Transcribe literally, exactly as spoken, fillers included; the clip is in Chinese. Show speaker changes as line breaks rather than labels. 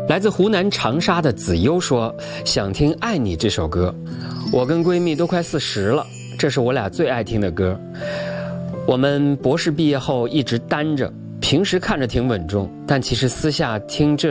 来自湖南长沙的子悠说，想听《爱你》这首歌，我跟闺蜜都快四十了，这是我俩最爱听的歌。我们博士毕业后一直单着，平时看着挺稳重，但其实私下听这